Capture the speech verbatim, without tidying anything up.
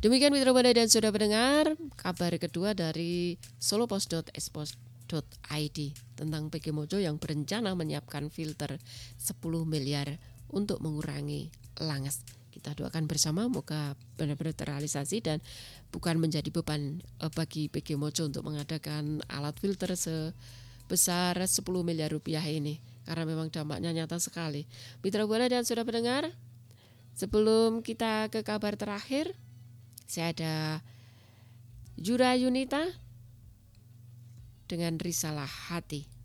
Demikian Mitra Buana dan sudah mendengar kabar kedua dari solopos dot expos dot i d tentang P G Mojo yang berencana menyiapkan filter sepuluh miliar untuk mengurangi langas. Kita doakan bersama moga benar-benar terrealisasi dan bukan menjadi beban bagi P G Mojo untuk mengadakan alat filter sebesar sepuluh miliar rupiah ini, karena memang dampaknya nyata sekali. Mitra Buana dan sudah mendengar, sebelum kita ke kabar terakhir, saya ada Jura Yunita dengan Risalah Hati.